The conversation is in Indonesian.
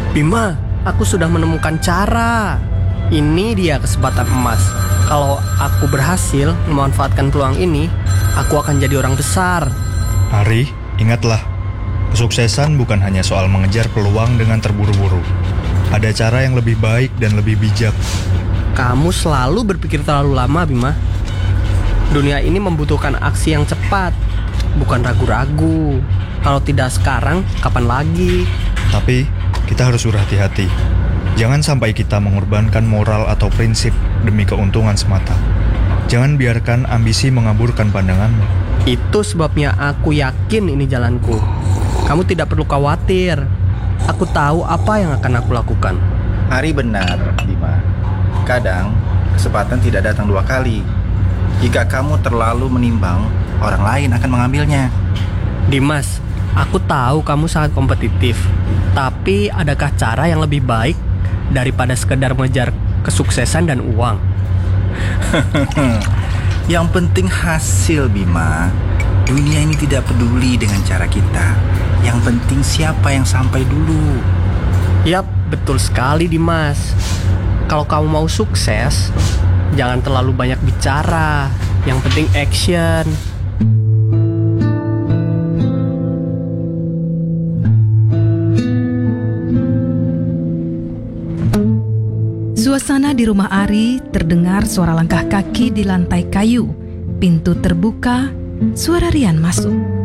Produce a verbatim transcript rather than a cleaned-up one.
Bima, aku sudah menemukan cara. Ini dia kesempatan emas. Kalau aku berhasil memanfaatkan peluang ini, aku akan jadi orang besar. Ari, ingatlah, kesuksesan bukan hanya soal mengejar peluang dengan terburu-buru. Ada cara yang lebih baik dan lebih bijak. Kamu selalu berpikir terlalu lama, Bima. Dunia ini membutuhkan aksi yang cepat, bukan ragu-ragu. Kalau tidak sekarang, kapan lagi? Tapi kita harus berhati-hati. Jangan sampai kita mengorbankan moral atau prinsip demi keuntungan semata. Jangan biarkan ambisi mengaburkan pandanganmu. Itu sebabnya aku yakin ini jalanku. Kamu tidak perlu khawatir. Aku tahu apa yang akan aku lakukan. Ari benar, Bima. Kadang kesempatan tidak datang dua kali. Jika kamu terlalu menimbang, orang lain akan mengambilnya. Dimas, aku tahu kamu sangat kompetitif. Tapi adakah cara yang lebih baik daripada sekedar mengejar kesuksesan dan uang? Yang penting hasil, Bima. Dunia ini tidak peduli dengan cara kita. Yang penting siapa yang sampai dulu. Yap, betul sekali Dimas. Kalau kamu mau sukses, jangan terlalu banyak bicara. Yang penting action. Suasana di rumah Ari terdengar suara langkah kaki di lantai kayu. Pintu terbuka, suara Rian masuk.